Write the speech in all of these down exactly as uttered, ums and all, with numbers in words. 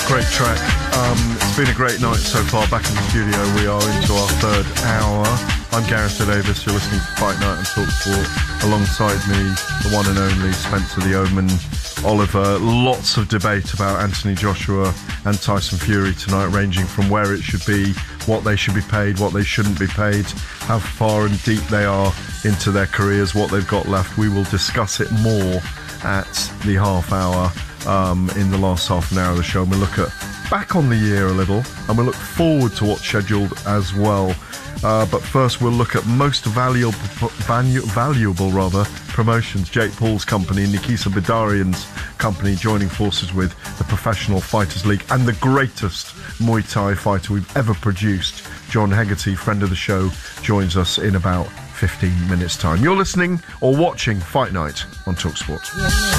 Great track. Um, it's been a great night so far. Back in the studio, we are into our third hour. I'm Gareth Davis. You're listening to Fight Night on TalkSport. Alongside me, the one and only Spencer the Omen Oliver. Lots of debate about Anthony Joshua and Tyson Fury tonight, ranging from where it should be, what they should be paid, what they shouldn't be paid, how far and deep they are into their careers, what they've got left. We will discuss it more at the half hour. Um, in the last half an hour of the show, and we'll look at back on the year a little, and we'll look forward to what's scheduled as well. Uh, but first, we'll look at most valuable, valu- valuable rather promotions. Jake Paul's company, Nikisa Bidarian's company, joining forces with the Professional Fighters League and the greatest Muay Thai fighter we've ever produced, John Hegarty, friend of the show, joins us in about fifteen minutes' time. You're listening or watching Fight Night on TalkSport.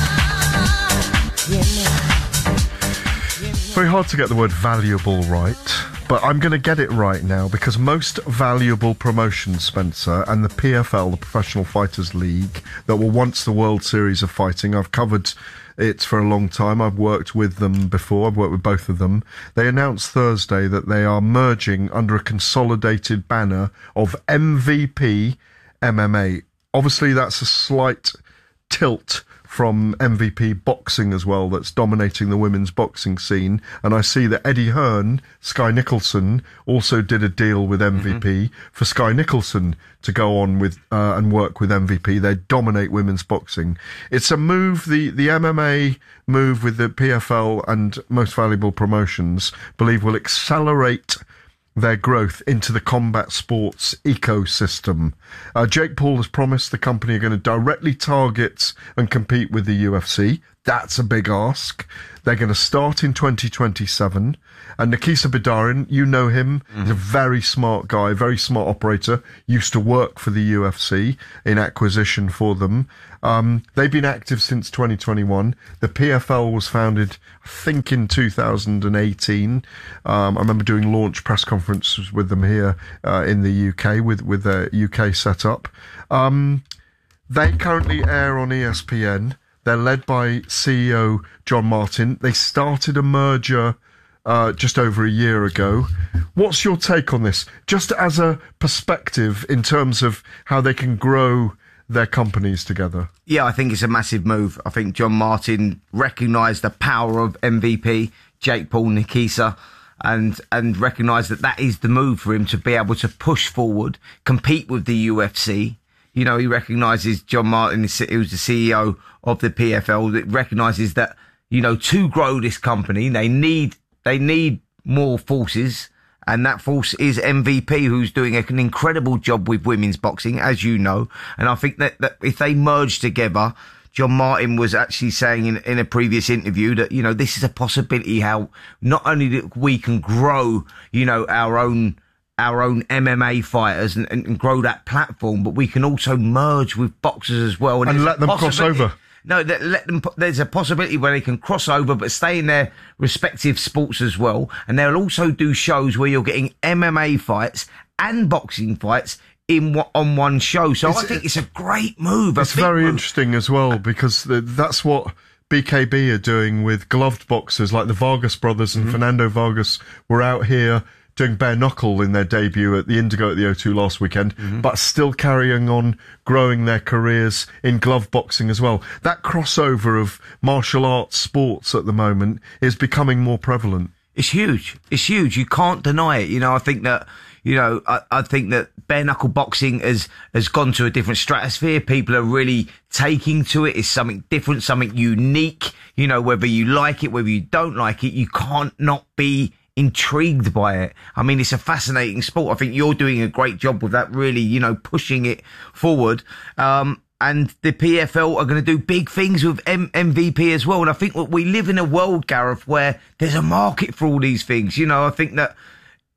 Very hard to get the word valuable right, but I'm going to get it right now, because most valuable promotions, Spencer, and the P F L, the Professional Fighters League, that were once the World Series of Fighting, I've covered it for a long time. I've worked with them before. I've worked with both of them. They announced Thursday that they are merging under a consolidated banner of M V P M M A. Obviously, that's a slight tilt from M V P Boxing as well, that's dominating the women's boxing scene. And I see that Eddie Hearn, Sky Nicholson, also did a deal with M V P mm-hmm. for Sky Nicholson to go on with uh, and work with M V P. They dominate women's boxing. It's a move, the, the M M A move with the P F L and Most Valuable Promotions, believe will accelerate their growth into the combat sports ecosystem. Uh, Jake Paul has promised the company are going to directly target and compete with the U F C. That's a big ask. They're going to start in twenty twenty-seven. And Nikisa Bidarian, you know him. Mm-hmm. He's a very smart guy, very smart operator. Used to work for the U F C in acquisition for them. Um, they've been active since twenty twenty-one. The P F L was founded, I think, in two thousand eighteen. Um, I remember doing launch press conferences with them here uh, in the U K with, with their U K setup. Um, they currently air on E S P N. They're led by C E O John Martin. They started a merger uh, just over a year ago. What's your take on this? Just as a perspective in terms of how they can grow their companies together. Yeah, I think it's a massive move. I think John Martin recognised the power of M V P, Jake Paul, Nikisa, and and recognised that that is the move for him to be able to push forward, compete with the U F C. You know, he recognises, John Martin, who's the C E O of the P F L, that recognises that, you know, to grow this company, they need they need more forces, and that force is M V P, who's doing an incredible job with women's boxing, as you know. And I think that, that if they merge together, John Martin was actually saying in, in a previous interview that, you know, this is a possibility how not only that we can grow, you know, our own our own M M A fighters and, and grow that platform, but we can also merge with boxers as well. And, and let them cross over. No, that let them. There's a possibility where they can cross over, but stay in their respective sports as well. And they'll also do shows where you're getting M M A fights and boxing fights in on one show. So it's, I think it's a great move. It's very move. interesting as well, because the, that's what B K B are doing with gloved boxers, like the Vargas brothers and mm-hmm. Fernando Vargas were out here doing bare knuckle in their debut at the Indigo at the O two last weekend, mm-hmm. but still carrying on growing their careers in glove boxing as well. That crossover of martial arts sports at the moment is becoming more prevalent. It's huge. It's huge. You can't deny it. You know, I think that, you know, I, I think that bare knuckle boxing has, has gone to a different stratosphere. People are really taking to it. It's something different, something unique. You know, whether you like it, whether you don't like it, you can't not be intrigued by it. I mean, it's a fascinating sport. I think you're doing a great job with that, really, you know, pushing it forward. Um, and the P F L are going to do big things with M- MVP as well. And I think we live in a world, Gareth, where there's a market for all these things. You know, I think that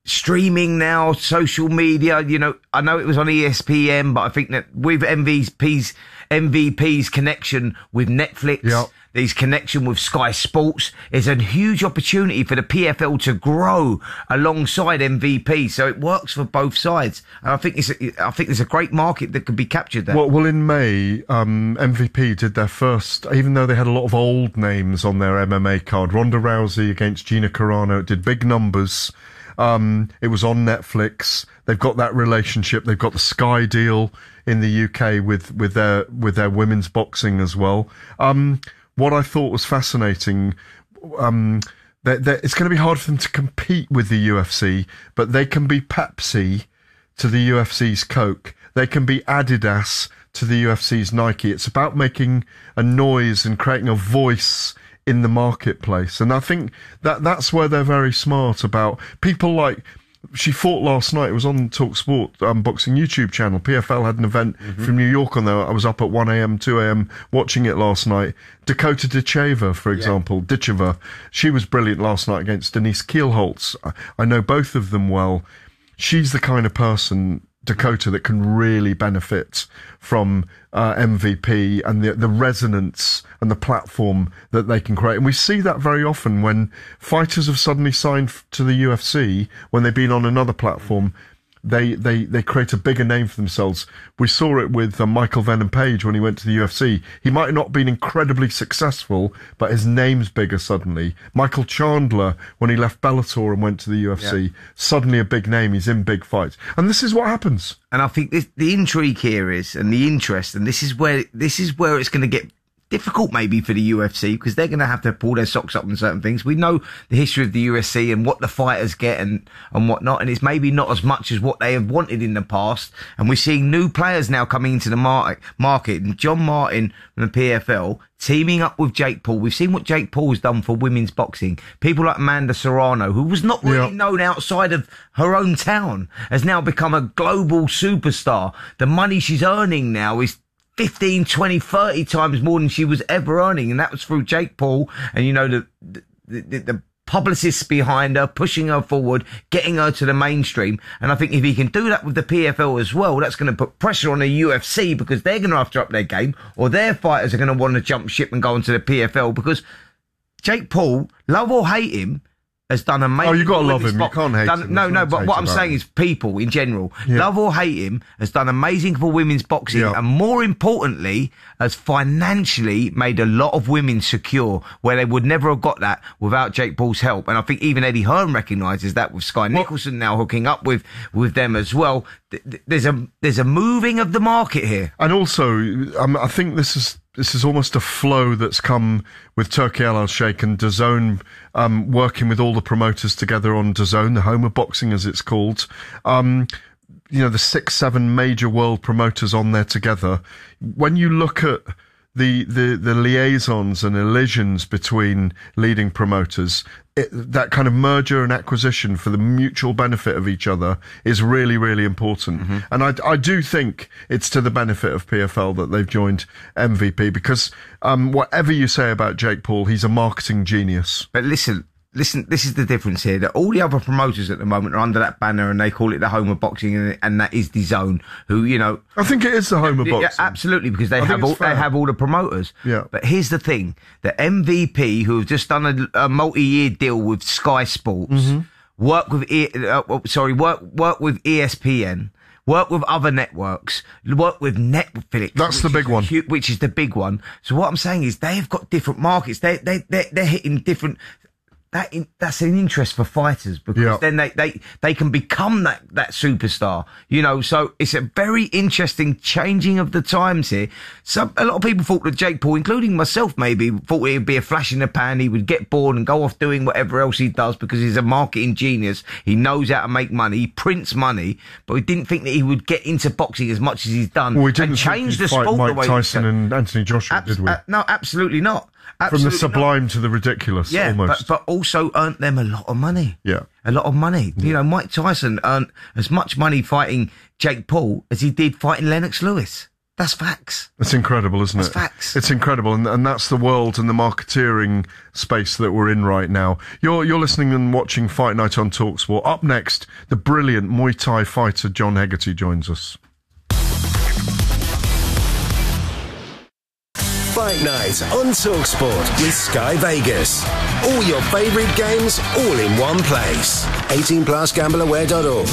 streaming now, social media. You know, I know it was on E S P N, but I think that with M V P's M V P's connection with Netflix, yep. his connection with Sky Sports, is a huge opportunity for the P F L to grow alongside M V P. So it works for both sides, and I think it's a, I think there's a great market that could be captured there. Well, well in May, um, M V P did their first, even though they had a lot of old names on their M M A card. Ronda Rousey against Gina Carano, it did big numbers. Um, it was on Netflix. They've got that relationship. They've got the Sky deal in the U K with, with their, with their women's boxing as well. Um, what I thought was fascinating, um, they're, they're, it's going to be hard for them to compete with the U F C, but they can be Pepsi to the U F C's Coke. They can be Adidas to the U F C's Nike. It's about making a noise and creating a voice in the marketplace. And I think that that's where they're very smart about people like, she fought last night. It was on Talk Sport um, boxing YouTube channel. P F L had an event mm-hmm. from New York on there. I was up at one a.m, two a.m. watching it last night. Dakota Ditcheva, for example, yeah. Ditcheva, she was brilliant last night against Denise Kielholtz. I, I know both of them well. She's the kind of person, Dakota, that can really benefit from uh, M V P and the, the resonance and the platform that they can create. And we see that very often when fighters have suddenly signed to the U F C, when they've been on another platform, they, they, they create a bigger name for themselves. We saw it with uh, Michael Venom Page when he went to the U F C. He might not have been incredibly successful, but his name's bigger suddenly. Michael Chandler, when he left Bellator and went to the U F C, yeah. suddenly a big name. He's in big fights. And this is what happens. And I think this, the intrigue here is, and the interest, and this is where, this is where it's going to get difficult maybe for the U F C, because they're going to have to pull their socks up on certain things. We know the history of the U F C and what the fighters get and, and whatnot, and it's maybe not as much as what they have wanted in the past. And we're seeing new players now coming into the mar- market. And John Martin from the P F L teaming up with Jake Paul. We've seen what Jake Paul has done for women's boxing. People like Amanda Serrano, who was not really yeah. known outside of her own town, has now become a global superstar. The money she's earning now is fifteen, twenty, thirty times more than she was ever earning. And that was through Jake Paul and, you know, the, the, the, the publicists behind her, pushing her forward, getting her to the mainstream. And I think if he can do that with the P F L as well, that's going to put pressure on the U F C, because they're going to have to up their game, or their fighters are going to want to jump ship and go into the P F L, because Jake Paul, love or hate him, has done amazing. Oh, you got to love him. You can't hate done, him. No, no, but what I'm saying him. is people in general, yeah. love or hate him, has done amazing for women's boxing, yeah. and more importantly, has financially made a lot of women secure, where they would never have got that without Jake Paul's help. And I think even Eddie Hearn recognises that, with Sky Nicholson now hooking up with, with them as well. There's a, there's a moving of the market here. And also, um, I think this is, This is almost a flow that's come with Turki Al Sheikh and DAZN, um, working with all the promoters together on DAZN, the home of boxing as it's called. Um, you know, the six, seven major world promoters on there together. When you look at the, the, the liaisons and elisions between leading promoters, it, that kind of merger and acquisition for the mutual benefit of each other is really, really important. Mm-hmm. And I, I do think it's to the benefit of P F L that they've joined M V P, because um, whatever you say about Jake Paul, he's a marketing genius. But listen, listen, this is the difference here, that all the other promoters at the moment are under that banner, and they call it the home of boxing, and, and that is DAZN, who, you know, I think it is the home of boxing. Yeah, absolutely, because they I have all fair. they have all the promoters. Yeah. But here's the thing: the M V P, who have just done a, a multi-year deal with Sky Sports, mm-hmm. work with e, uh, sorry, work work with E S P N. Work with other networks, work with Netflix. That's the big one. Huge, which is the big one. So what I'm saying is they've got different markets. They, they, they, they're hitting different, that in, that's an interest for fighters, because yeah. then they, they, they can become that, that superstar, you know. So it's a very interesting changing of the times here. Some, a lot of people thought that Jake Paul, including myself maybe, thought it would be a flash in the pan. He would get bored and go off doing whatever else he does, because he's a marketing genius. He knows how to make money. He prints money, but we didn't think that he would get into boxing as much as he's done. Well, we didn't and change the fight sport Mike the way Tyson and Anthony Joshua, Abs- did we? Uh, no, absolutely not. Absolutely From the sublime not. to the ridiculous, yeah, almost. But, but also earned them a lot of money. Yeah. A lot of money. Yeah. You know, Mike Tyson earned as much money fighting Jake Paul as he did fighting Lennox Lewis. That's facts. It's incredible, isn't that's it? Facts. It's incredible, and, and that's the world and the marketeering space that we're in right now. You're you're listening and watching Fight Night on TalkSport. Up next, the brilliant Muay Thai fighter John Hegarty joins us. Fight Night on TalkSport with Sky Vegas. All your favourite games, all in one place. eighteen plus gamble aware dot org.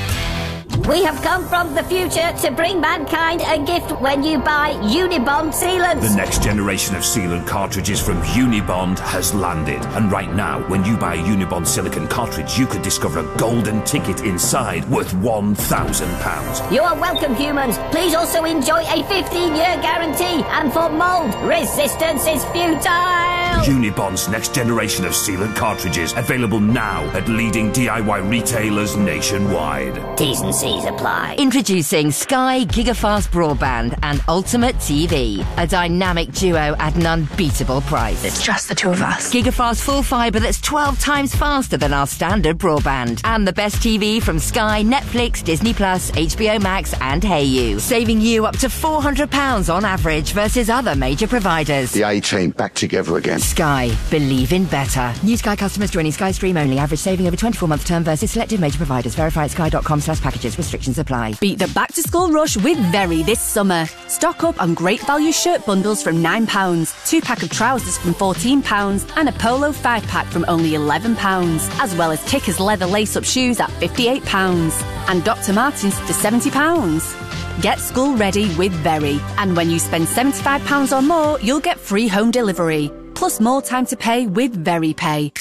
We have come from the future to bring mankind a gift when you buy Unibond sealants. The next generation of sealant cartridges from Unibond has landed. And right now, when you buy a Unibond silicone cartridge, you could discover a golden ticket inside worth one thousand pounds. You are welcome, humans. Please also enjoy a fifteen-year guarantee. And for mould, resistance is futile. Unibond's next generation of sealant cartridges, available now at leading D I Y retailers nationwide. T's and C's apply. Introducing Sky Gigafast Broadband and Ultimate T V, a dynamic duo at an unbeatable price. It's just the two of us. Gigafast full fibre that's twelve times faster than our standard broadband. And the best T V from Sky, Netflix, Disney Plus, H B O Max and Hey You, saving you up to four hundred pounds on average versus other major providers. The A-team back together again. Sky. Believe in better. New Sky customers joining Sky Stream only. Average saving over twenty-four month term versus selected major providers. Verify at sky dot com slash packages. Restrictions apply. Beat the back-to-school rush with Very this summer. Stock up on great value shirt bundles from nine pounds, two pack of trousers from fourteen pounds, and a polo five pack from only eleven pounds, as well as Kickers leather lace-up shoes at fifty-eight pounds, and Doctor Martens for seventy pounds. Get school ready with Very, and when you spend seventy-five pounds or more, you'll get free home delivery, plus more time to pay with Very Pay.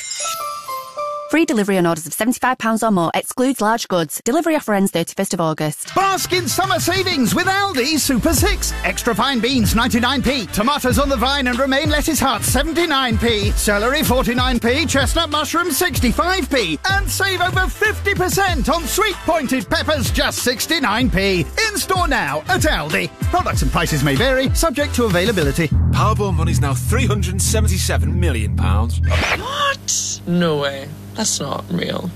Free delivery on orders of seventy-five pounds or more. Excludes large goods. Delivery offer ends thirty-first of August. Bask in summer savings with Aldi Super six. Extra fine beans ninety-nine p. Tomatoes on the vine and romaine lettuce hearts seventy-nine p. Celery forty-nine p. Chestnut mushrooms sixty-five p. And save over fifty percent on sweet pointed peppers just sixty-nine p. In store now at Aldi. Products and prices may vary, subject to availability. Powerball money's now three hundred seventy-seven million pounds. What? No way. That's not real.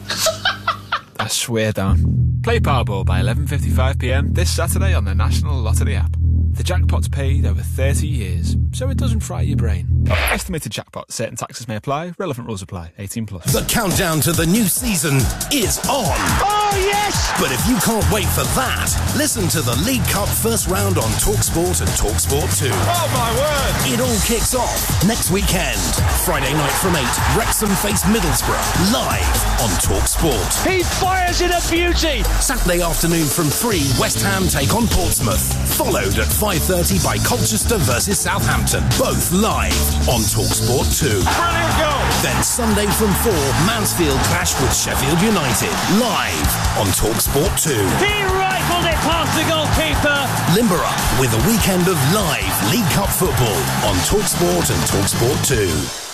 I swear down. Play Powerball by eleven fifty-five p m this Saturday on the National Lottery app. The jackpot's paid over thirty years, so it doesn't fry your brain. Estimated jackpot. Certain taxes may apply. Relevant rules apply. eighteen plus. The countdown to the new season is on. Oh, yes! But if you can't wait for that, listen to the League Cup first round on TalkSport and TalkSport two. Oh, my word! It all kicks off next weekend. Friday night from eight, Wrexham face Middlesbrough, live on TalkSport. He fires in a beauty! Saturday afternoon from three, West Ham take on Portsmouth, followed at five thirty by Colchester versus Southampton, both live on TalkSport two. Brilliant goal! Then Sunday from four, Mansfield clash with Sheffield United, live on TalkSport two. He rifled it past the goalkeeper! Limber up with a weekend of live League Cup football on TalkSport and TalkSport two.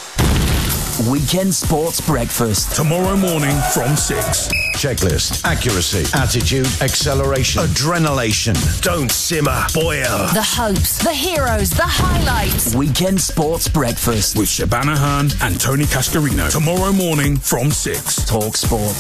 Weekend Sports Breakfast. Tomorrow morning from six. Checklist, accuracy, attitude, acceleration, adrenalation. Don't simmer, boil. The hopes, the heroes, the highlights. Weekend Sports Breakfast with Shabana Hearn and Tony Cascarino. Tomorrow morning from six. Talk Sport.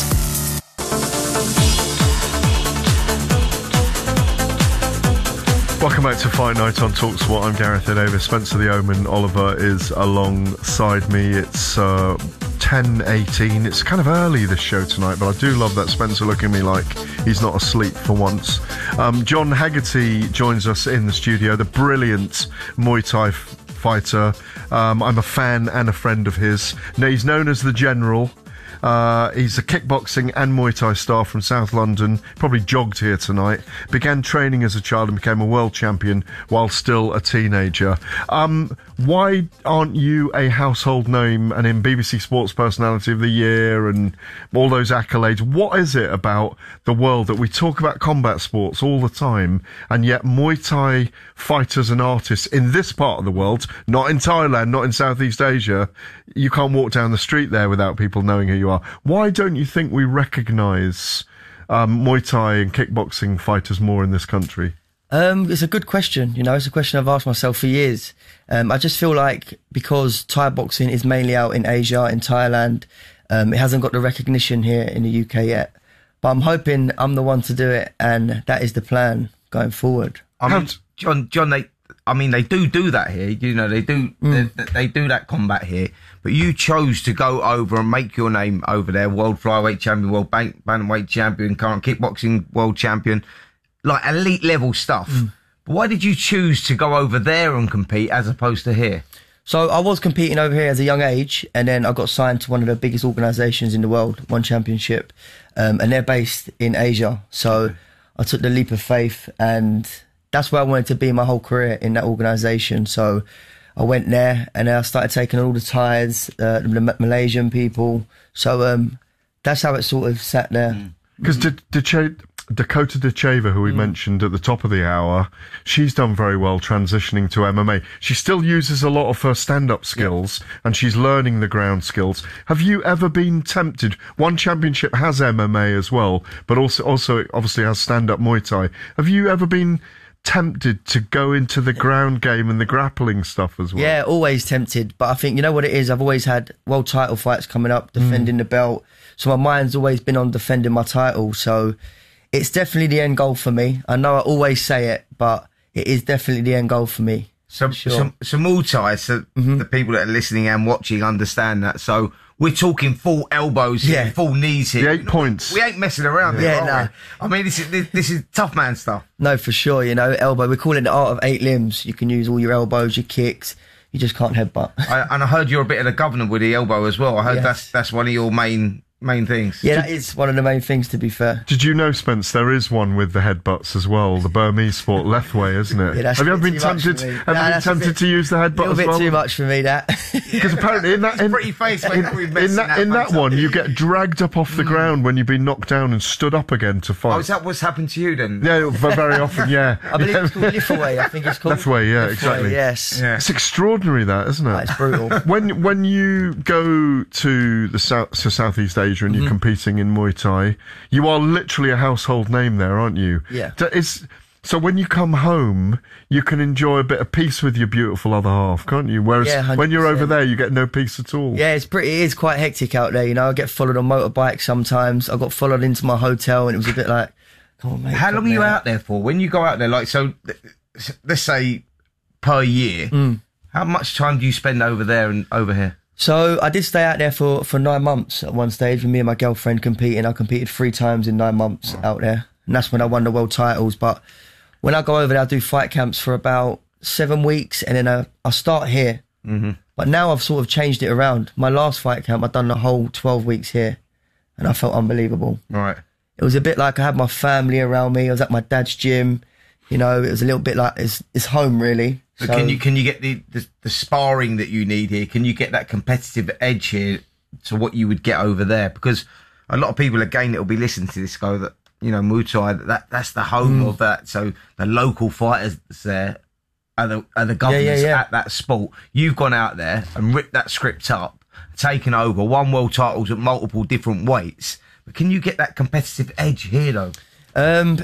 Welcome back to Fight Night on TalkSport. I'm Gareth Davis. Spencer the Omen Oliver is alongside me. It's uh, ten eighteen. It's kind of early, this show tonight, but I do love that Spencer looking at me like he's not asleep for once. Um, John Hegarty joins us in the studio, the brilliant Muay Thai f- fighter. Um, I'm a fan and a friend of his. Now, he's known as the General. Uh, he's a kickboxing and Muay Thai star from South London, probably jogged here tonight. Began training as a child and became a world champion while still a teenager. Um, why aren't you a household name and in B B C Sports Personality of the Year and all those accolades? What is it about the world that we talk about combat sports all the time, and yet Muay Thai fighters and artists in this part of the world, not in Thailand, not in Southeast Asia, you can't walk down the street there without people knowing who you are? Why don't you think we recognise um, Muay Thai and kickboxing fighters more in this country? Um, it's a good question. You know, it's a question I've asked myself for years. Um, I just feel like because Thai boxing is mainly out in Asia, in Thailand, um, it hasn't got the recognition here in the U K yet. But I'm hoping I'm the one to do it, and that is the plan going forward. I mean, John, John, they, I mean, they do do that here. You know, they do, Mm. they, they do that combat here. But you chose to go over and make your name over there. World flyweight champion, world bank, bantamweight champion, current kickboxing world champion, like elite level stuff. Mm. But why did you choose to go over there and compete as opposed to here? So I was competing over here as a young age, and then I got signed to one of the biggest organisations in the world, One Championship, um, and they're based in Asia. So I took the leap of faith, and that's where I wanted to be my whole career, in that organisation. So I went there, and then I started taking all the Thais, uh, the Ma- Malaysian people. So um, that's how it sort of sat there. Because mm. Dakota Decheva, who we mm. mentioned at the top of the hour, she's done very well transitioning to M M A. She still uses a lot of her stand-up skills, yeah. and she's learning the ground skills. Have you ever been tempted? One Championship has M M A as well, but also, also it obviously has stand-up Muay Thai. Have you ever been tempted to go into the ground game and the grappling stuff as well? Yeah, always tempted. But I think, you know what it is? I've always had world title fights coming up, defending mm. the belt. So my mind's always been on defending my title. So it's definitely the end goal for me. I know I always say it, but it is definitely the end goal for me. So, sure. so, so Muay Thai, so mm-hmm. the people that are listening and watching understand that. So we're talking full elbows here, yeah. full knees here. The eight points. We ain't messing around yeah. here, Yeah, are no. we? I mean, this is, this, this is tough man stuff. No, for sure, you know, elbow. We call it the art of eight limbs. You can use all your elbows, your kicks. You just can't headbutt. I, and I heard you're a bit of the governor with the elbow as well. I heard yes. that's that's one of your main main things. Yeah, that is one of the main things, to be fair. Did you know, Spence, there is one with the headbutts as well, the Burmese sport, Lethway, isn't it? Yeah, that's have you ever been too much tempted, for me. have Nah, you been that's a tempted bit- to use the headbutt A little as bit well? too much for me, that. Because apparently in that in, pretty face in, when in, we in messing that, that in that face up. one, you get dragged up off the ground when you've been knocked down and stood up again to fight. Oh, is that what's happened to you then? Yeah, v- very often, yeah. I believe it's called Lithaway, I think it's called. Lethway, yeah, Lithaway, exactly. yes. Yeah. It's extraordinary, that, isn't it? It's brutal. When when you go to the south to Southeast Asia and you're Mm-hmm. competing in Muay Thai, you are literally a household name there, aren't you? Yeah. So It's, so when you come home, you can enjoy a bit of peace with your beautiful other half, can't you? Whereas Yeah, when you're over one hundred percent. there, you get no peace at all. Yeah, it's pretty. It is quite hectic out there. You know, I get followed on motorbikes sometimes. I got followed into my hotel, and it was a bit like, come on, mate. How come long are you there. out there for? When you go out there, like, so th- let's say per year, Mm. how much time do you spend over there and over here? So I did stay out there for, for nine months at one stage with me and my girlfriend competing. I competed three times in nine months out there, and that's when I won the world titles. But when I go over there, I do fight camps for about seven weeks, and then I, I start here. Mm-hmm. But now I've sort of changed it around. My last fight camp, I'd done the whole twelve weeks here, and I felt unbelievable. Right. It was a bit like I had my family around me. I was at my dad's gym. You know, it was a little bit like it's, it's home, really. But So- can you can you get the, the the sparring that you need here? Can you get that competitive edge here to what you would get over there? Because a lot of people again that will be listening to this go that, you know, Muay Thai, that that's the home Mm. of that. So the local fighters that's there are the are the governors Yeah, yeah, yeah. at that sport. You've gone out there and ripped that script up, taken over, won world titles at multiple different weights. But can you get that competitive edge here though? Um,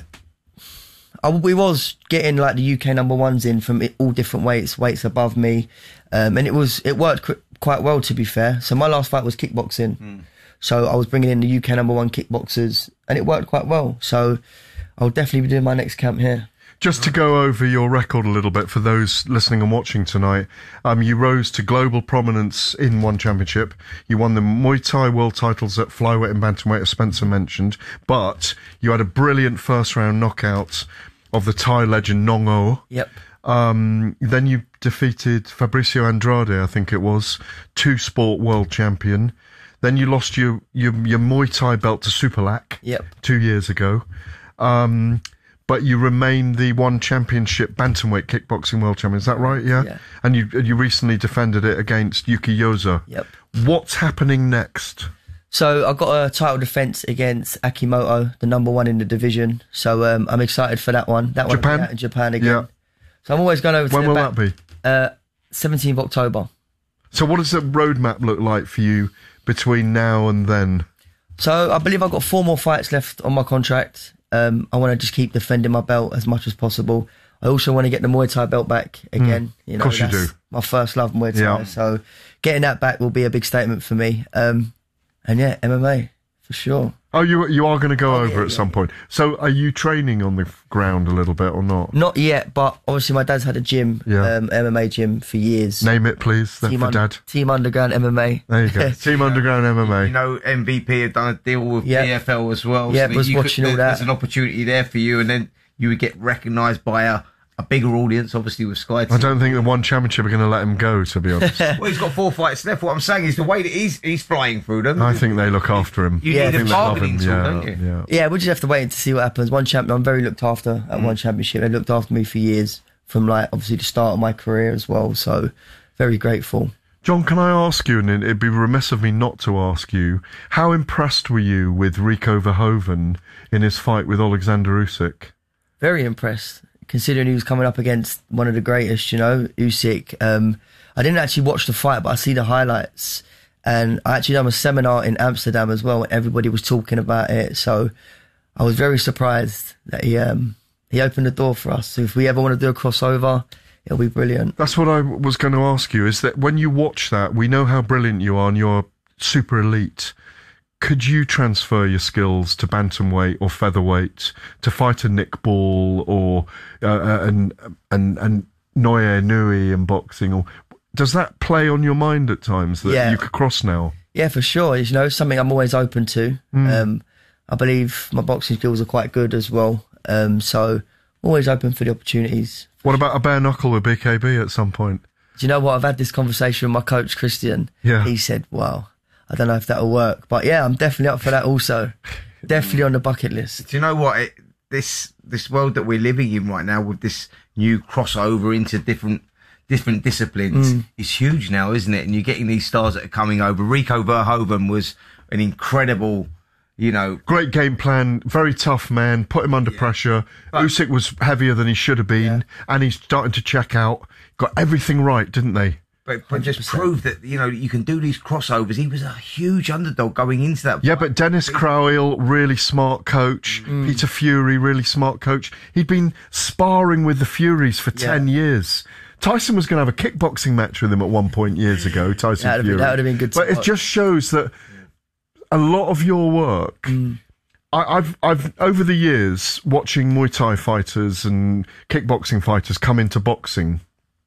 I, we was getting like the U K number ones in from it, all different weights, weights above me, um, and it was it worked qu- quite well, to be fair. So my last fight was kickboxing, Mm. so I was bringing in the U K number one kickboxers, and it worked quite well. So I'll definitely be doing my next camp here. Just to go over your record a little bit for those listening and watching tonight, um, you rose to global prominence in One Championship. You won the Muay Thai world titles at flyweight and bantamweight, as Spencer mentioned, but you had a brilliant first round knockout of the Thai legend Nong O. Yep. Um, then you defeated Fabricio Andrade, I think it was, two sport world champion. Then you lost your, your, your Muay Thai belt to Superlak Yep. two years ago. Um, but you remain the One Championship bantamweight kickboxing world champion. Is that right? Yeah. Yeah. And you you recently defended it against Yuki Yoza. Yep. What's happening next? So I got a title defence against Akimoto, the number one in the division. So um, I'm excited for that one. That one Japan? will be out in Japan again. Yeah. So I'm always going over to When the will back- that be? Uh, seventeenth of October. So what does the roadmap look like for you between now and then? So I believe I've got four more fights left on my contract. Um, I want to just keep defending my belt as much as possible. I also want to get the Muay Thai belt back again. Mm, you of know, course you that's do. my first love, Muay Thai. Yeah. So getting that back will be a big statement for me. Um, and yeah, M M A for sure. Oh, you you are going to go Oh, over yeah, at yeah. some point. So are you training on the f- ground a little bit or not? Not yet, but obviously my dad's had a gym, Yeah. um, M M A gym for years. Name it, please, then, Team, for Un- Dad. Team Underground M M A. There you go. Team Underground M M A. You know, M V P had done a deal with Yeah. P F L as well. Yeah, that was you watching could, all there- that. There's an opportunity there for you, and then you would get recognised by a, a bigger audience, obviously, with Sky. I don't think the One Championship are going to let him go, to be honest. Well, he's got four fights left. What I'm saying is the way that he's he's flying through them. I think they look after him. You Yeah, need I a think they love bargaining him. tool, Yeah, don't you? yeah. Yeah, we'll just have to wait to see what happens. One champion, I'm very looked after at One Championship. They looked after me for years, from like obviously the start of my career as well. So very grateful. John, can I ask you, and it- it'd be remiss of me not to ask you, how impressed were you with Rico Verhoeven in his fight with Alexander Usyk? Very impressed, considering he was coming up against one of the greatest, you know, Usyk. Um, I didn't actually watch the fight, but I see the highlights. And I actually done a seminar in Amsterdam as well, and everybody was talking about it. So I was very surprised that he um, he opened the door for us. So if we ever want to do a crossover, it'll be brilliant. That's what I was going to ask you, is that when you watch that, we know how brilliant you are and you're super elite. Could you transfer your skills to bantamweight or featherweight to fight a Nick Ball or uh, uh, and and and Noye Nui in boxing? Or does that play on your mind at times that Yeah. you could cross now? Yeah, for sure. You know, something I'm always open to. Mm. Um, I believe my boxing skills are quite good as well. Um, so always open for the opportunities. What about a bare knuckle with B K B at some point? Do you know what? I've had this conversation with my coach, Christian. Yeah. He said, wow, I don't know if that'll work. But yeah, I'm definitely up for that also. Definitely on the bucket list. Do you know what? It, this this world that we're living in right now, with this new crossover into different different disciplines, Mm. is huge now, isn't it? And you're getting these stars that are coming over. Rico Verhoeven was an incredible, you know, Great game plan, very tough man, put him under pressure. Usyk was heavier than he should have been, and he's starting to check out. Got everything right, didn't they? but, but just proved that, you know, you can do these crossovers. He was a huge underdog going into that. Yeah, but Dennis Crowell, really smart coach. Mm. Peter Fury, really smart coach. He'd been sparring with the Furies for Yeah. ten years. Tyson was going to have a kickboxing match with him at one point years ago, Tyson That'd have Fury. been- that would have been good to But it watch. just shows that a lot of your work... Mm. I, I've, I've over the years, watching Muay Thai fighters and kickboxing fighters come into boxing,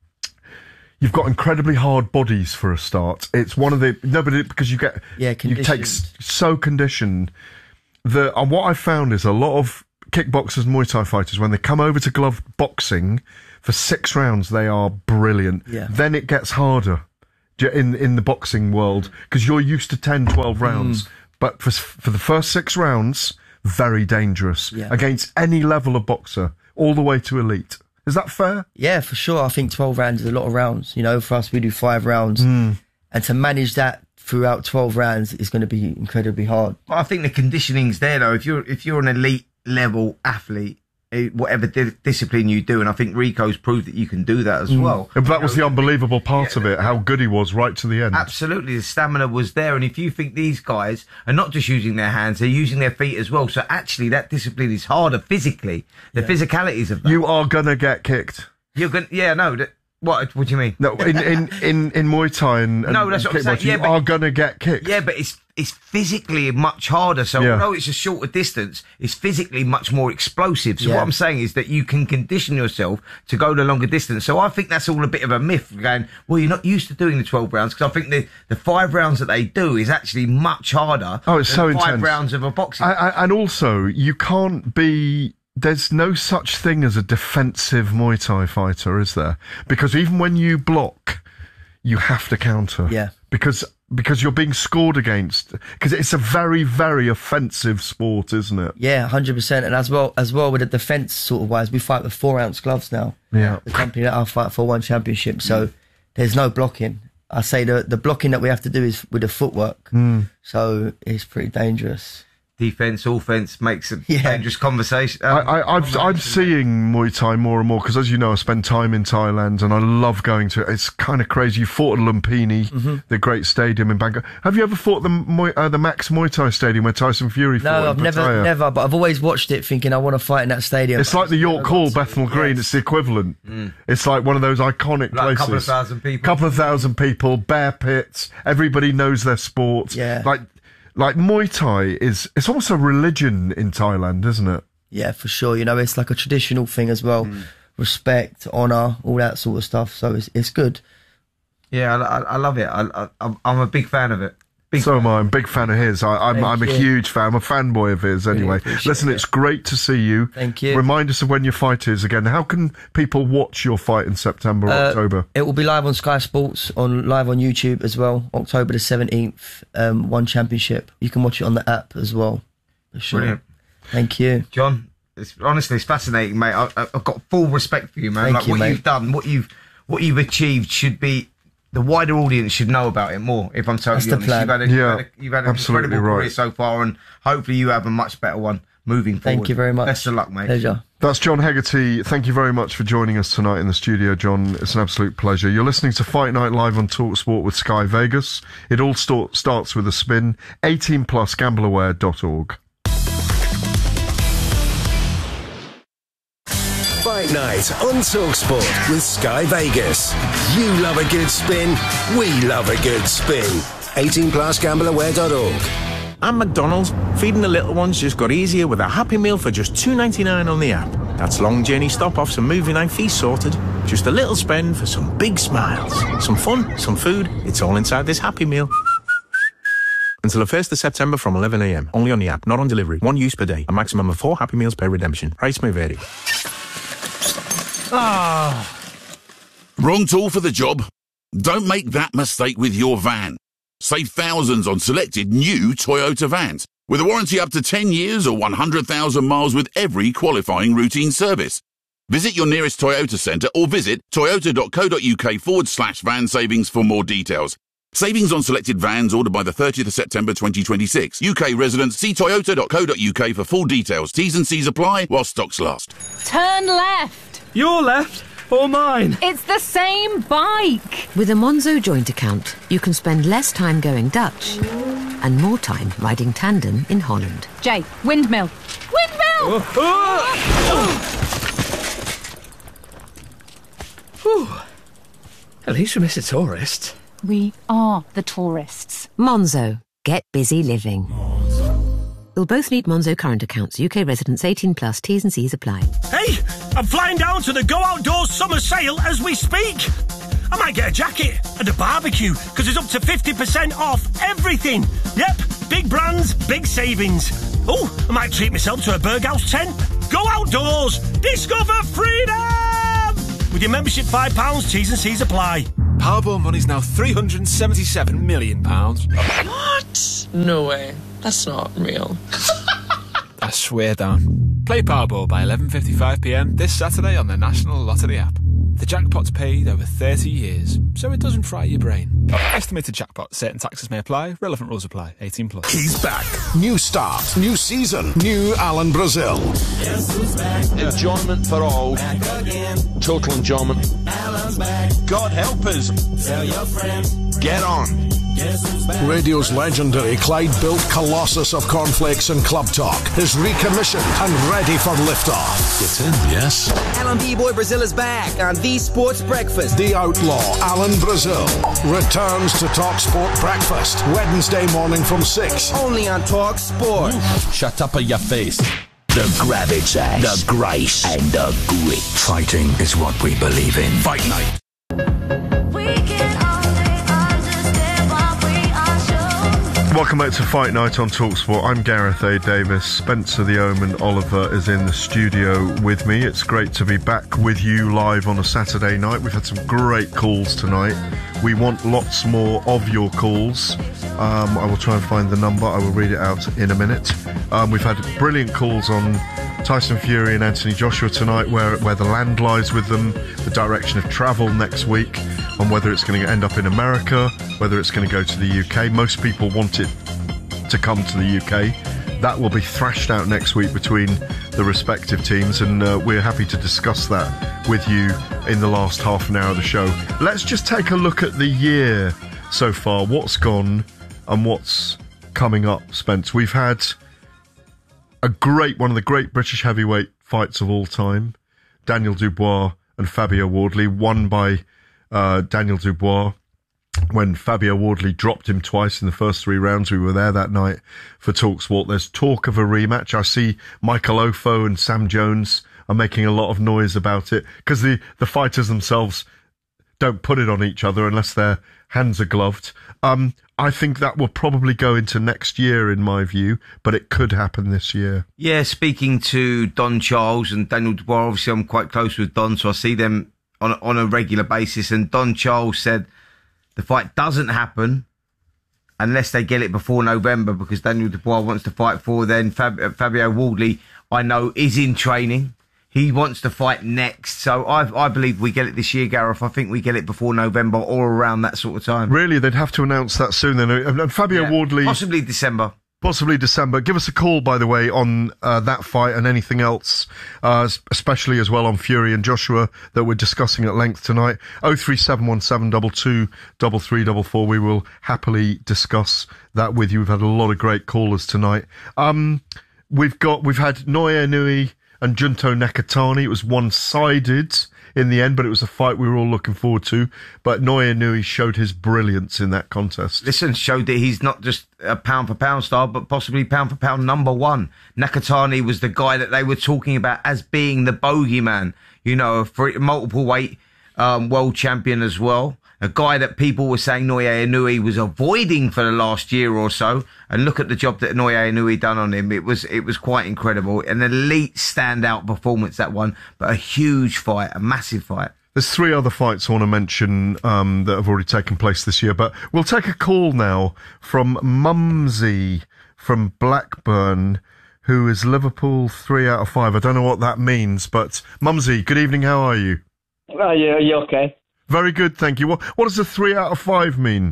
you've got incredibly hard bodies for a start. It's one of the no, but it, because you get Yeah, you take s- so conditioned. The and what I found is a lot of kickboxers, Muay Thai fighters, when they come over to glove boxing for six rounds, they are brilliant. Yeah. Then it gets harder j- in in the boxing world because you're used to ten, twelve rounds. Mm. But for for the first six rounds, very dangerous Yeah. against any level of boxer, all the way to elite. Is that fair? Yeah, for sure. I think twelve rounds is a lot of rounds. You know, for us, we do five rounds. Mm. And to manage that throughout twelve rounds is going to be incredibly hard. I think the conditioning's there though. If you're if you're an elite level athlete, eh, whatever di- discipline you do, and I think Rico's proved that you can do that as Mm. well. And that was the unbelievable part of it, how good he was right to the end. Absolutely, the stamina was there, and if you think these guys are not just using their hands, they're using their feet as well. So actually, that discipline is harder physically. The physicalities of that. You are gonna get kicked. You're gonna, yeah, no. That, what? What do you mean? No, in in in, in Muay Thai and, and No, that's what I'm saying. kickboxing, Yeah, you but- are gonna get kicked. Yeah, but it's it's physically much harder. So Yeah. although it's a shorter distance, it's physically much more explosive. So Yeah. what I'm saying is that you can condition yourself to go the longer distance. So I think that's all a bit of a myth. Going, well, you're not used to doing the twelve rounds, because I think the the five rounds that they do is actually much harder. Oh, it's than so five intense. rounds of a boxing. I, I, and also, you can't be. There's no such thing as a defensive Muay Thai fighter, is there? Because even when you block, you have to counter. Yeah. Because because you're being scored against. Because it's a very very offensive sport, isn't it? Yeah, one hundred percent. And as well as well with the defence sort of wise, we fight with four ounce gloves now. Yeah. The company that I fight for One Championship. So there's no blocking. I say the the blocking that we have to do is with the footwork. Mm. So it's pretty dangerous. Defense, offense makes a Yeah. dangerous conversation. I, I, I've, I'm seeing Muay Thai more and more because, as you know, I spend time in Thailand and I love going to it. It's kind of crazy. You fought at Lumpini, Mm-hmm. the great stadium in Bangkok. Have you ever fought the Muay, uh, the Max Muay Thai Stadium where Tyson Fury fought? No, in I've never, Pattaya? never, but I've always watched it thinking I want to fight in that stadium. It's like the York Hall, Bethnal Green. It's the equivalent. It's like one of those iconic Mm. Like a places. couple of thousand people. Couple of thousand people, bare pits. Everybody knows their sport. Yeah. Like, like Muay Thai is, it's almost a religion in Thailand, isn't it? Yeah, for sure. You know, it's like a traditional thing as well. Mm. Respect, honour, all that sort of stuff. So it's it's good. Yeah, I, I love it. I, I, I'm a big fan of it. Big so am I. I'm a big fan of his. I, I'm, I'm a you. huge fan. I'm a fanboy of his anyway. Really Listen, it. it's great to see you. Thank you. Remind us of when your fight is again. How can people watch your fight in September or uh, October? It will be live on Sky Sports, on live on YouTube as well. October the seventeenth, um, One Championship. You can watch it on the app as well. For sure. Brilliant. Thank you. John, it's, honestly, it's fascinating, mate. I, I've got full respect for you, man. Thank like you, what mate. you've done, what you've what you've achieved should be, the wider audience should know about it more, if I'm totally That's the honest. plan. You've had, a, Yeah, you've had, a, you've had an absolutely incredible right. career so far, and hopefully you have a much better one moving forward. Thank you very much. Best of luck, mate. Pleasure. That's John Hegarty. Thank you very much for joining us tonight in the studio, John. It's an absolute pleasure. You're listening to Fight Night live on TalkSport with Sky Vegas. It all st- starts with a spin. eighteen plus, gamble aware dot org. Fight Night on TalkSport with Sky Vegas. You love a good spin, we love a good spin. eighteen plus, gamble aware dot org. And McDonald's, feeding the little ones just got easier with a Happy Meal for just two ninety-nine on the app. That's long journey stop-offs and movie night fees sorted. Just a little spend for some big smiles. Some fun, some food, it's all inside this Happy Meal. Until the first of September from eleven a m. Only on the app, not on delivery. One use per day. A maximum of four Happy Meals per redemption. Price may vary. Ah. Wrong tool for the job? Don't make that mistake with your van. Save thousands on selected new Toyota vans with a warranty up to ten years or one hundred thousand miles with every qualifying routine service. Visit your nearest Toyota centre or visit toyota.co.uk forward slash van savings for more details. Savings on selected vans ordered by the thirtieth of September twenty twenty-six. U K residents, see toyota.co.uk for full details. T's and C's apply while stocks last. Turn left. Your left or mine? It's the same bike. With a Monzo joint account, you can spend less time going Dutch and more time riding tandem in Holland. Jay, windmill. Windmill! Oh, oh. Whew. At least we miss a tourist. We are the tourists. Monzo. Get busy living. You'll both need Monzo current accounts. U K residents eighteen plus. T's and C's apply. Hey, I'm flying down to the Go Outdoors summer sale as we speak. I might get a jacket and a barbecue because it's up to fifty percent off everything. Yep, big brands, big savings. Oh, I might treat myself to a Berghaus tent. Go Outdoors. Discover freedom. With your membership five pounds, T's and C's apply. Powerball money's now three hundred seventy-seven million pounds. What? No way. That's not real. I swear down. Play Powerball by eleven fifty-five p m this Saturday on the National Lottery app. The jackpot's paid over thirty years, so it doesn't fry your brain. Estimated jackpot. Certain taxes may apply. Relevant rules apply. eighteen plus. He's back. New start, new season, new Alan Brazil. Enjoyment for all. Total enjoyment. God help us. Tell your friends. Get on. Radio's legendary Clyde-built colossus of cornflakes and club talk is recommissioned and ready for liftoff. It's in, yes. Alan B-Boy Brazil is back on The Sports Breakfast. The outlaw, Alan Brazil, returns to Talk Sport Breakfast, Wednesday morning from six. Only on Talk Sport. Shut up in your face. The gravity, the grace, and the grit. Fighting is what we believe in. Fight Night. Welcome back to Fight Night on TalkSport. I'm Gareth A. Davis. Spencer the Omen Oliver is in the studio with me. It's great to be back with you live on a Saturday night. We've had some great calls tonight. We want lots more of your calls. Um, I will try and find the number. I will read it out in a minute. Um, we've had brilliant calls on Tyson Fury and Anthony Joshua tonight, where where the land lies with them, the direction of travel next week, on whether it's going to end up in America, whether it's going to go to the U K. Most people want it to come to the U K. That will be thrashed out next week between the respective teams, and uh, we're happy to discuss that with you in the last half an hour of the show. Let's just take a look at the year so far, what's gone and what's coming up, Spence. We've had a great, one of the great British heavyweight fights of all time, Daniel Dubois and Fabio Wardley, won by uh, Daniel Dubois. when Fabio Wardley dropped him twice in the first three rounds. We were there that night for TalkSport. There's talk of a rematch. I see Michael Ofo and Sam Jones are making a lot of noise about it because the, the fighters themselves don't put it on each other unless their hands are gloved. Um, I think that will probably go into next year, in my view, but it could happen this year. Yeah, speaking to Don Charles and Daniel Dubois, obviously I'm quite close with Don, so I see them on, on a regular basis, and Don Charles said the fight doesn't happen unless they get it before November, because Daniel Dubois wants to fight for then. Fab- Fabio Wardley, I know, is in training. He wants to fight next. So I, I believe we get it this year, Gareth. I think we get it before November or around that sort of time. Really? They'd have to announce that soon then. And Fabio Yeah, Wardley... possibly December. Possibly December. Give us a call, by the way, on uh, that fight and anything else, uh, especially as well on Fury and Joshua that we're discussing at length tonight. oh three seven one seven two two three three four four. We will happily discuss that with you. We've had a lot of great callers tonight. Um, we've got, we've had Naoya Inoue and Junto Nakatani. It was one-sided in the end, but it was a fight we were all looking forward to. But Naoya Inoue showed his brilliance in that contest. Listen, showed that he's not just a pound-for-pound star, but possibly pound-for-pound number one. Nakatani was the guy that they were talking about as being the bogeyman. You know, a free, multiple weight um, world champion as well. A guy that people were saying Naoya Inoue was avoiding for the last year or so. And look at the job that Naoya Inoue done on him. It was it was quite incredible. An elite standout performance, that one. But a huge fight, a massive fight. There's three other fights I want to mention um, that have already taken place this year. But we'll take a call now from Mumsy from Blackburn, who is Liverpool three out of five. I don't know what that means, but Mumsy, good evening. How are you? Oh, yeah, you okay? Very good, thank you. What, what does a three out of five mean?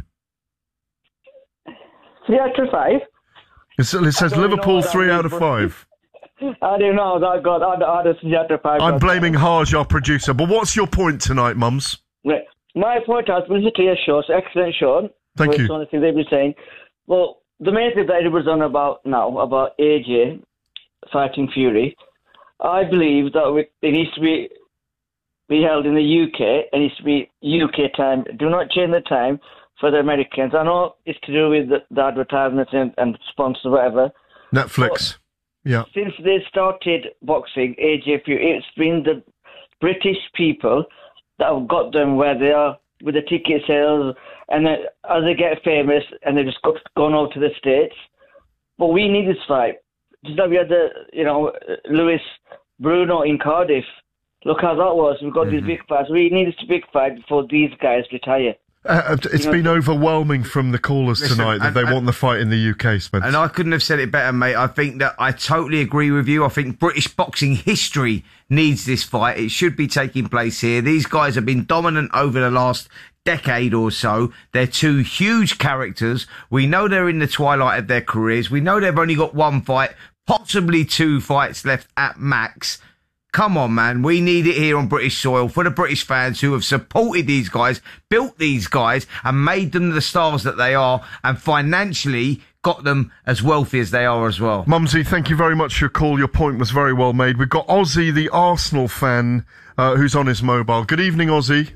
Three out of five? It's, it says Liverpool three out of five. I don't know. I got I had a three out of five. I'm blaming Harj, our producer. But what's your point tonight, Mums? Right. My point has been a clear show. It's an excellent show. Thank you. One of the things they've been saying. Well, the main thing that it was on about now, about A J fighting Fury, I believe that it needs to be be held in the U K. It needs to be U K time. Do not change the time for the Americans. I know it's to do with the, the advertisements and, and sponsors, whatever. Netflix. But yeah. Since they started boxing, A J Fury, it's been the British people that have got them where they are with the ticket sales, and then as they get famous, and they just got gone over to the States. But we need this fight. Just like we had the, you know, Lewis Bruno in Cardiff. Look how that was. We've got mm-hmm. these big fights. We need this big fight before these guys retire. Uh, it's you know, been overwhelming from the callers listen, tonight that and, they and, want the fight in the U K, Spence. And I couldn't have said it better, mate. I think that I totally agree with you. I think British boxing history needs this fight. It should be taking place here. These guys have been dominant over the last decade or so. They're two huge characters. We know they're in the twilight of their careers. We know they've only got one fight, possibly two fights left at max. Come on, man. We need it here on British soil for the British fans who have supported these guys, built these guys, and made them the stars that they are, and financially got them as wealthy as they are as well. Mumsy, thank you very much for your call. Your point was very well made. We've got Ozzy, the Arsenal fan, uh, who's on his mobile. Good evening, Ozzy.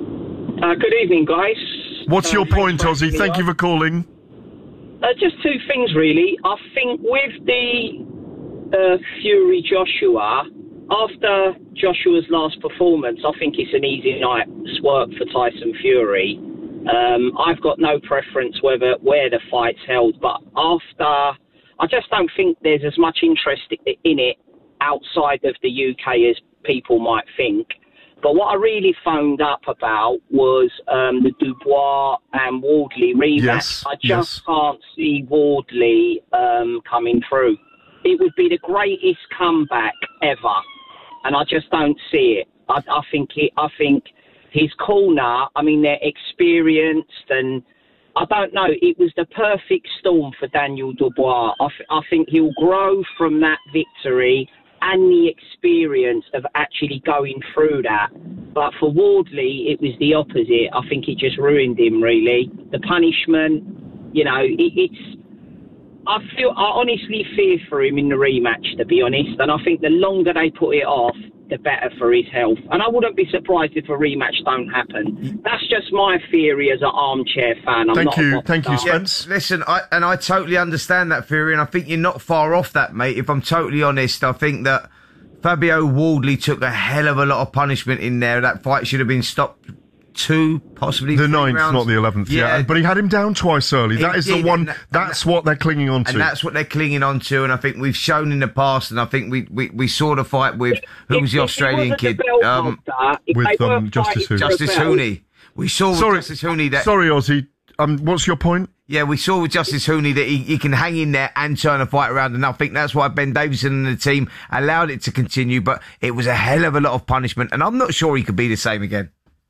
Uh, good evening, guys. What's uh, your point, Ozzy? Thank you for calling. Uh, just two things, really. I think with the uh, Fury Joshua, after Joshua's last performance, I think it's an easy night's work for Tyson Fury. Um, I've got no preference whether where the fight's held, but after, I just don't think there's as much interest in it outside of the U K as people might think. But what I really phoned up about was um, the Dubois and Wardley rematch. Yes, I just yes. can't see Wardley um, coming through. It would be the greatest comeback ever, and I just don't see it. I, I think he, I think his corner, I mean, they're experienced, and I don't know, it was the perfect storm for Daniel Dubois. I, f- I think he'll grow from that victory and the experience of actually going through that. But for Wardley, it was the opposite. I think it just ruined him, really. The punishment, you know, it, it's... I feel, I honestly fear for him in the rematch, to be honest. And I think the longer they put it off, the better for his health. And I wouldn't be surprised if a rematch don't happen. That's just my theory as an armchair fan. I'm Thank not you, a thank you, star. Spence. Yeah, listen, I, and I totally understand that theory, and I think you're not far off that, mate. If I'm totally honest, I think that Fabio Wardley took a hell of a lot of punishment in there. That fight should have been stopped two, possibly the three ninth, rounds. not the eleventh. Yeah. yeah, but he had him down twice early. He That is did, the one. and, that's and, what they're clinging on to, and that's what they're clinging on to. And I think we've shown in the past, and I think we we, we saw the fight with who was the Australian kid um, with um, Justice Hooney. Justice Hooney. We saw sorry, with Justice Hooney that. Sorry, Ozzy. Um, what's your point? Yeah, we saw with Justice Hooney that he, he can hang in there and turn a fight around, and I think that's why Ben Davison and the team allowed it to continue, but it was a hell of a lot of punishment, and I'm not sure he could be the same again.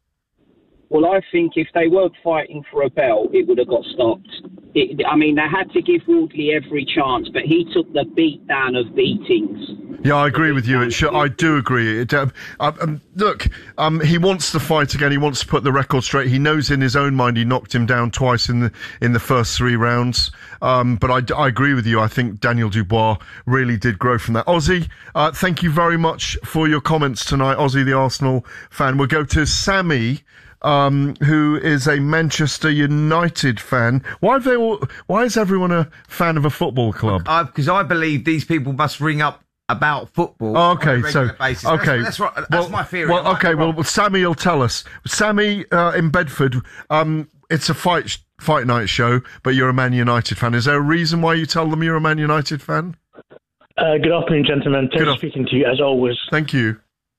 Well, I think if they weren't fighting for a belt, it would have got stopped. It, I mean, they had to give Wardley every chance, but he took the beat down of beatings. Yeah, I agree with you. It should, I do agree. It, uh, um, look, um, he wants to fight again. He wants to put the record straight. He knows in his own mind he knocked him down twice in the in the first three rounds. Um, but I, I agree with you. I think Daniel Dubois really did grow from that. Ozzy, uh, thank you very much for your comments tonight. Ozzy, the Arsenal fan. We'll go to Sammy. Um, who is a Manchester United fan. Why have they all, why is everyone a fan of a football club? Because I, I believe these people must ring up about football. Oh, okay, on a so basis. okay, that's, that's, right, that's well, my theory. Well, okay, well, well, Sammy will tell us. Sammy uh, in Bedford. Um, it's a fight fight night show, but you're a Man United fan. Is there a reason why you tell them you're a Man United fan? Uh, good afternoon, gentlemen. Pleasure speaking to you as always. Thank you.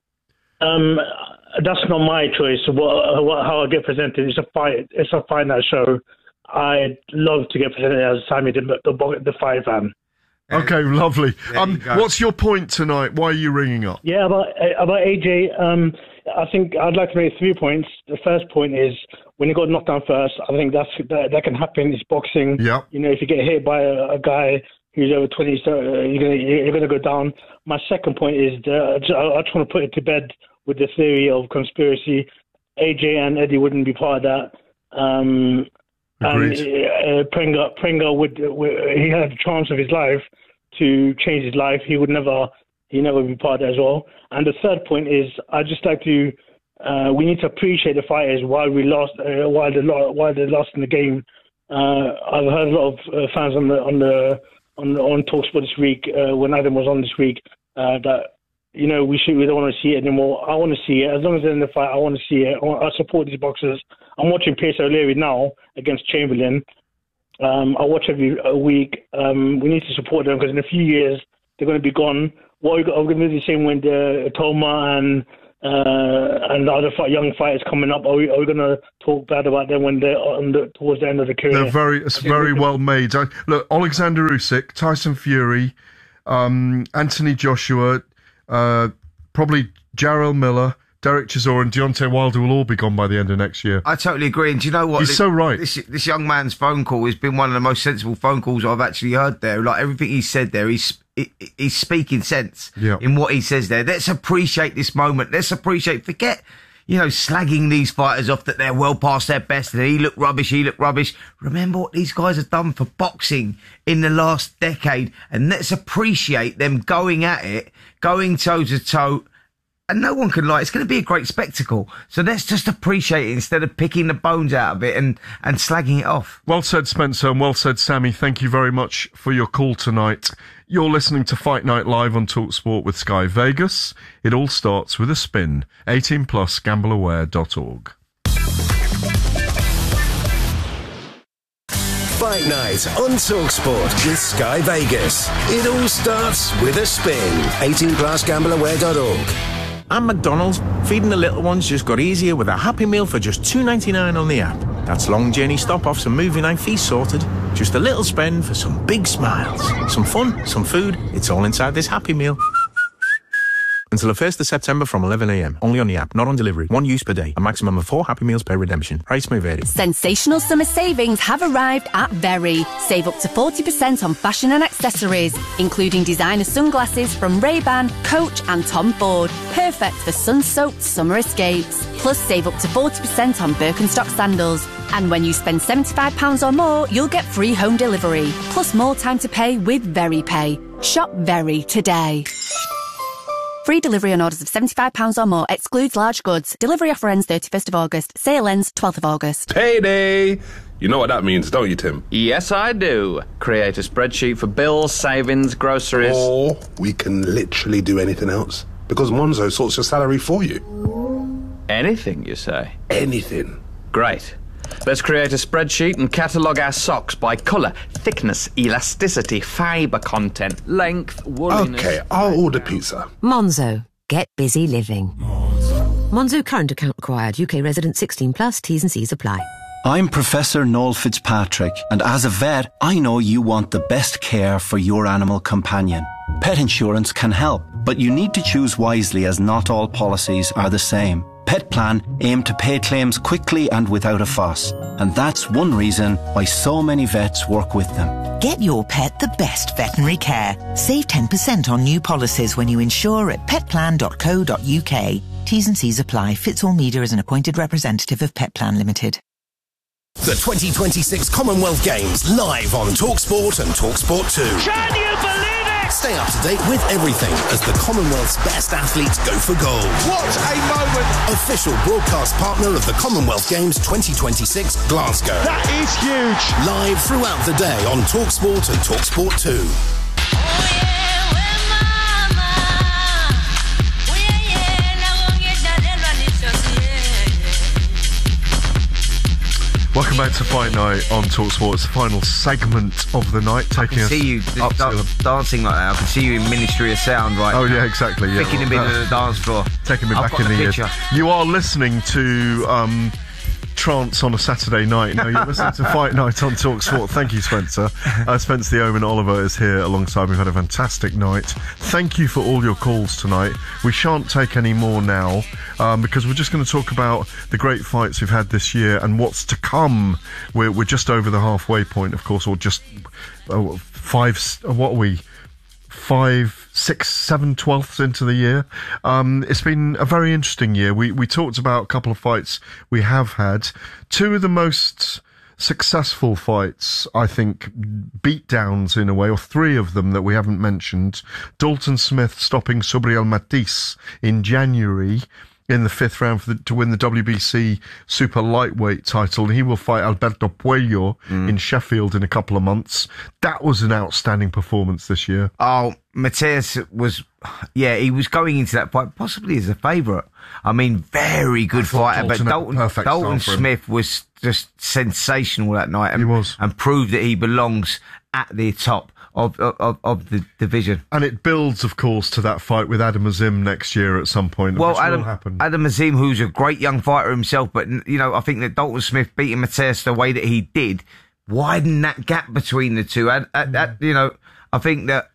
Um. That's not my choice. What, what, how I get presented? It's a fight. It's a fight night show. I love to get presented as Sammy the the, the fight fan. Okay, lovely. Um, what's your point tonight? Why are you ringing up? Yeah, about about A J. Um, I think I'd like to make three points. The first point is when you got knocked down first. I think that's that, that can happen. It's boxing. Yeah. You know, if you get hit by a, a guy who's over twenty, so you're gonna you're gonna go down. My second point is the, I, I just want to put it to bed. With the theory of conspiracy, A J and Eddie wouldn't be part of that. Um, and uh, Prenga, Prenga would, would he had the chance of his life to change his life. He would never, he never be part of that as well. And the third point is, I just like to, uh, we need to appreciate the fighters while we lost, uh, while they while they lost in the game. Uh, I've heard a lot of uh, fans on the on the on on TalkSport this week uh, when Adam was on this week uh, that. You know, we should. We don't want to see it anymore. I want to see it. As long as they're in the fight, I want to see it. I, want, I support these boxers. I'm watching Pierce O'Leary now against Chamberlain. Um, I watch every a week. Um, we need to support them because in a few years they're going to be gone. What are we, are we going to do the same when the Toma and uh, and the other fight, young fighters coming up? Are we, are we going to talk bad about them when they're on the, towards the end of the career? They're very, it's very well made. I, look, Alexander Usyk, Tyson Fury, um, Anthony Joshua. Uh, probably Jarrell Miller, Derek Chisora and Deontay Wilder will all be gone by the end of next year. I totally agree. And do you know what? He's this, so right. This, this young man's phone call has been one of the most sensible phone calls I've actually heard there. Like everything he said there, he's, he, he's speaking sense yeah. in what he says there. Let's appreciate this moment. Let's appreciate, forget, you know, slagging these fighters off that they're well past their best and he looked rubbish, he looked rubbish. Remember what these guys have done for boxing in the last decade and let's appreciate them going at it, going toe to toe. And no one can lie. It's going to be a great spectacle. So let's just appreciate it instead of picking the bones out of it and, and slagging it off. Well said, Spencer, and well said, Sammy. Thank you very much for your call tonight. You're listening to Fight Night Live on TalkSport with Sky Vegas. It all starts with a spin. eighteen plus, gamble aware dot org. Fight Night on TalkSport with Sky Vegas. It all starts with a spin. eighteen plus, gamble aware dot org. And McDonald's, feeding the little ones just got easier with a Happy Meal for just two ninety-nine on the app. That's long journey stop-offs and movie night fees sorted. Just a little spend for some big smiles. Some fun, some food, it's all inside this Happy Meal. Until the first of September from eleven a m. Only on the app, not on delivery. One use per day. A maximum of four Happy Meals per redemption. Price may vary. Sensational summer savings have arrived at Very. Save up to forty percent on fashion and accessories, including designer sunglasses from Ray-Ban, Coach and Tom Ford. Perfect for sun-soaked summer escapes. Plus, save up to forty percent on Birkenstock sandals. And when you spend seventy-five pounds or more, you'll get free home delivery. Plus more time to pay with Very Pay. Shop Very today. Free delivery on orders of seventy-five pounds or more. Excludes large goods. Delivery offer ends thirty-first of August. Sale ends twelfth of August. Payday! You know what that means, don't you, Tim? Yes, I do. Create a spreadsheet for bills, savings, groceries. Or we can literally do anything else. Because Monzo sorts your salary for you. Anything, you say? Anything. Great. Let's create a spreadsheet and catalogue our socks by colour, thickness, elasticity, fibre content, length, wooliness... OK, I'll order pizza. Monzo. Get busy living. Monzo current account required. U K resident sixteen plus. T's and C's apply. I'm Professor Noel Fitzpatrick, and as a vet, I know you want the best care for your animal companion. Pet insurance can help, but you need to choose wisely as not all policies are the same. Pet Plan aim to pay claims quickly and without a fuss, and that's one reason why so many vets work with them. Get your pet the best veterinary care. Save ten percent on new policies when you insure at pet plan dot co dot U K. T's and C's apply. Fitzall Media is an appointed representative of Pet Plan Limited. The twenty twenty-six Commonwealth Games live on TalkSport and TalkSport two. Can you believe it? Stay up to date with everything as the Commonwealth's best athletes go for gold. What a moment! Official broadcast partner of the Commonwealth Games twenty twenty-six Glasgow. That is huge! Live throughout the day on TalkSport and TalkSport two. Welcome back to Fight Night on TalkSport. It's the final segment of the night. Taking I can us see you up da- to the... dancing like that. I can see you in Ministry of Sound right Oh, now. yeah, exactly. Yeah. Picking him into the dance floor. Taking me I've back got in the, the years. picture. You are listening to um, Trance on a Saturday night. No, you're listening to Fight Night on TalkSport. Thank you, Spencer. Uh, Spencer the Omen Oliver is here alongside. We've had a fantastic night. Thank you for all your calls tonight. We shan't take any more now um, because we're just going to talk about the great fights we've had this year and what's to come. We're, we're just over the halfway point, of course, or just uh, five... What are we... Five, six, seven twelfths into the year. Um, it's been a very interesting year. We we talked about a couple of fights we have had. Two of the most successful fights, I think, beatdowns in a way, or three of them that we haven't mentioned. Dalton Smith stopping Subriel Matiz in January in the fifth round for the, to win the W B C super lightweight title. He will fight Alberto Puello mm. in Sheffield in a couple of months. That was an outstanding performance this year. Oh, Matiz was, yeah, he was going into that fight possibly as a favourite. I mean, very good fighter, but Dalton, Dalton Smith was just sensational that night. And, he was. And proved that he belongs at the top Of, of of the division. And it builds, of course, to that fight with Adam Azim next year at some point, well, which Adam, will happen. Adam Azim, who's a great young fighter himself, but, you know, I think that Dalton Smith beating Matiz the way that he did widened that gap between the two. And, and, and, you know, I think that,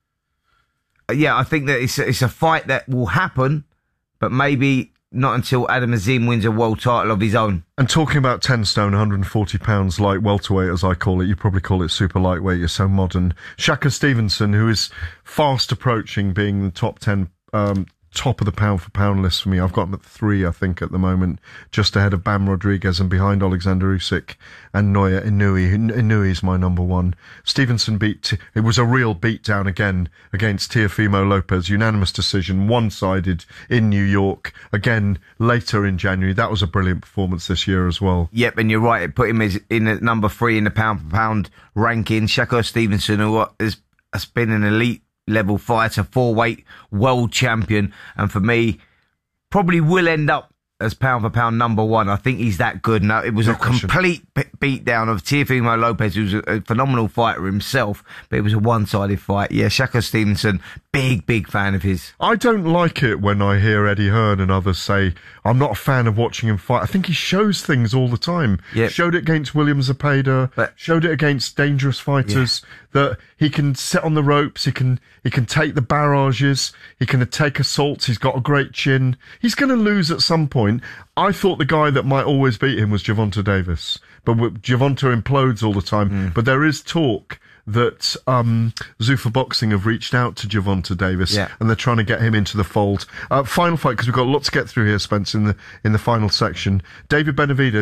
yeah, I think that it's, it's a fight that will happen, but maybe not until Adam Azim wins a world title of his own. And talking about ten stone, one hundred forty pounds light welterweight, as I call it, you probably call it super lightweight, you're so modern. Shaka Stevenson, who is fast approaching being the top ten, um, top of the pound for pound list for me. I've got him at three, I think, at the moment, just ahead of Bam Rodriguez and behind Alexander Usyk and Naoya Inoue. Inoue is my number one. Stevenson beat, it was a real beatdown again against Teofimo Lopez, unanimous decision, one-sided in New York, again later in January. That was a brilliant performance this year as well. Yep, and you're right, it put him as in at number three in the pound for pound ranking. Shaka Stevenson, who has, has been an elite level fighter, four-weight world champion, and for me, probably will end up as pound for pound number one. I think he's that good. Now, it was no a question. complete beat down of Teofimo Lopez, who's a, a phenomenal fighter himself, but it was a one-sided fight. Yeah, Shaka Stevenson, big, big fan of his. I don't like it when I hear Eddie Hearn and others say, I'm not a fan of watching him fight. I think he shows things all the time. Yep. Showed it against William Zepeda, but, showed it against dangerous fighters, yeah. that he can sit on the ropes, he can he can take the barrages, he can take assaults, he's got a great chin. He's going to lose at some point. I thought the guy that might always beat him was Gervonta Davis, but Gervonta implodes all the time. Mm. But there is talk that um, Zuffa Boxing have reached out to Gervonta Davis, yeah. and they're trying to get him into the fold. Uh, final fight, because we've got a lot to get through here, Spence, in the in the final section. David Benavidez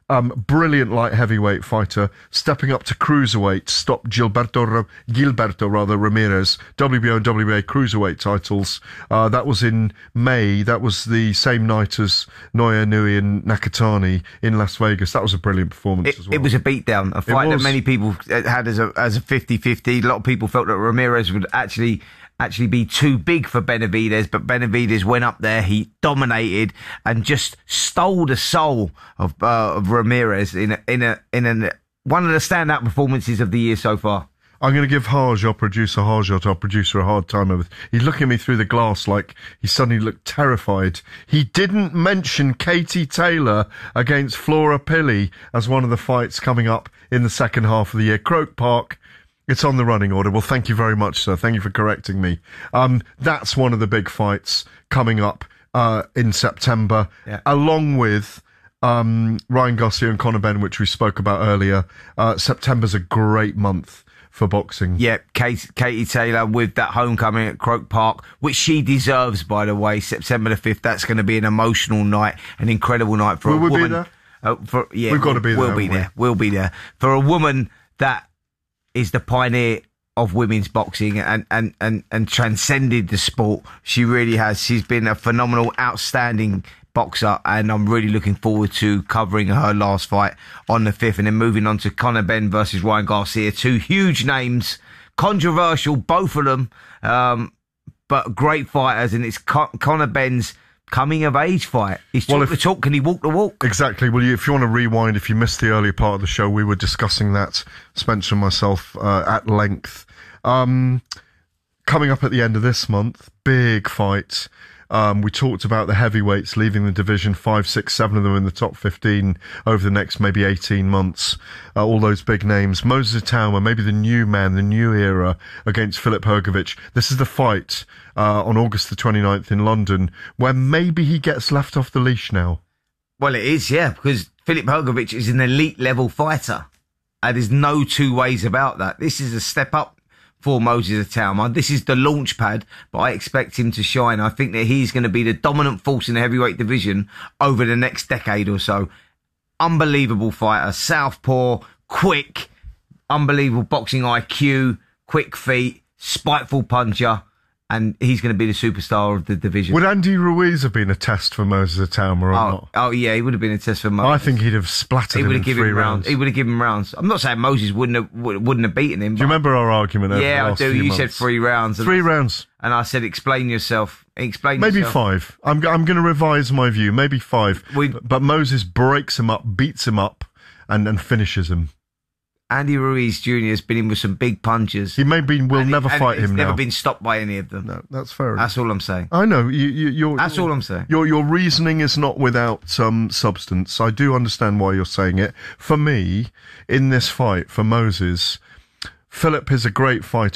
Um, brilliant light heavyweight fighter, stepping up to cruiserweight, stopped Gilberto, Gilberto rather, Ramirez, W B O and W B A cruiserweight titles. Uh, that was in May. That was the same night as Naoya Inoue and Nakatani in Las Vegas. That was a brilliant performance it, as well. It was a beatdown, a fight that many people had as a as a fifty-fifty. A lot of people felt that Ramirez would actually actually be too big for Benavidez, but Benavidez went up there, he dominated and just stole the soul of uh, of Ramirez in a, in a in a, one of the standout performances of the year so far. I'm going to give Harj, our producer, Harj, our producer, a hard time over. He's looking at me through the glass like he suddenly looked terrified. He didn't mention Katie Taylor against Flora Pili as one of the fights coming up in the second half of the year. Croke Park. It's on the running order. Well, thank you very much, sir. Thank you for correcting me. Um, that's one of the big fights coming up uh, in September, yeah. along with um, Ryan Garcia and Conor Benn, which we spoke about earlier. Uh, September's a great month for boxing. Yeah, Kate, Katie Taylor with that homecoming at Croke Park, which she deserves, by the way. September the fifth, that's going to be an emotional night, an incredible night for Will a we woman. be there? Uh, for, yeah, We've got to be there. We'll be we? there. We'll be there. For a woman that is the pioneer of women's boxing and, and, and, and transcended the sport. She really has. She's been a phenomenal, outstanding boxer, and I'm really looking forward to covering her last fight on the fifth, and then moving on to Conor Benn versus Ryan Garcia. Two huge names, controversial, both of them, um, but great fighters, and it's Con- Conor Benn's coming of age fight. He's talk well, if, the talk. Can he walk the walk? Exactly. Well, you, if you want to rewind, if you missed the earlier part of the show, we were discussing that, Spencer and myself, uh, at length. Um, coming up at the end of this month, big fight. Um, we talked about the heavyweights leaving the division, five, six, seven of them in the top fifteen over the next maybe eighteen months. Uh, all those big names. Moses Itauma, maybe the new man, the new era against Filip Hrgović. This is the fight uh, on August the twenty-ninth in London, where maybe he gets left off the leash now. Well, it is, yeah, because Filip Hrgović is an elite level fighter. And there's no two ways about that. This is a step up for Moses Itauma. This is the launch pad, but I expect him to shine. I think that he's going to be the dominant force in the heavyweight division over the next decade or so. Unbelievable fighter, southpaw, quick, unbelievable boxing I Q, quick feet, spiteful puncher, and he's going to be the superstar of the division. Would Andy Ruiz have been a test for Moses Itauma or oh, not? Oh, yeah, he would have been a test for Moses. I think he'd have splattered he him in given three him rounds. He would have given him rounds. I'm not saying Moses wouldn't have, wouldn't have beaten him. Do you remember our argument over yeah, the last I do. few You months? said three rounds. Three I, rounds. And I said, explain yourself. Explain Maybe yourself. five. I'm, I'm going to revise my view. Maybe five. We, but Moses breaks him up, beats him up, and, and finishes him. Andy Ruiz Junior has been in with some big punches. He maybe will and never he, fight him he's now. never been stopped by any of them. No, that's fair enough. That's all I'm saying. I know. You, you, you're, that's you're, all I'm saying. Your, your reasoning is not without um, substance. I do understand why you're saying it. For me, in this fight, for Moses, Philip is a great fighter.